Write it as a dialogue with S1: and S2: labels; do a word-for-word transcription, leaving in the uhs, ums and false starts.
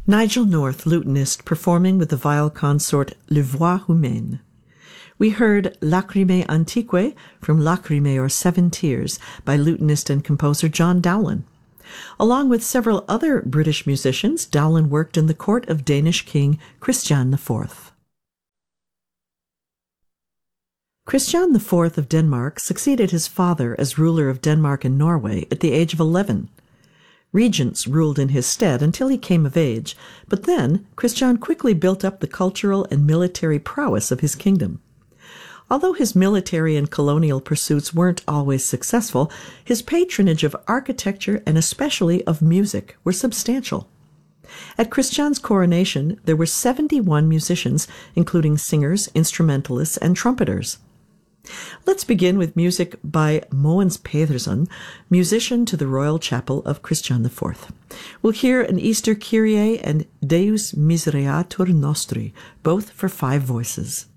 S1: Nigel North, lutenist, performing with the viol consort Le Voix Humaine. We heard Lacrymae Antiquae from Lacrymae or Seven Tears by lutenist and composer John Dowland. Along with several other British musicians, Dowland worked in the court of Danish king Christian the Fourth. Christian the Fourth of Denmark succeeded his father as ruler of Denmark and Norway at the age of eleven. Regents ruled in his stead until he came of age, but then Christian quickly built up the cultural and military prowess of his kingdom. Although his military and colonial pursuits weren't always successful, his patronage of architecture and especially of music were substantial. At Christian's coronation, there were seventy-one musicians, including singers, instrumentalists, and trumpeters. Let's begin with music by Mogens Pedersen, musician to the Royal Chapel of Christian the Fourth. We'll hear an Easter Kyrie and Deus Misereatur Nostri, both for five voices.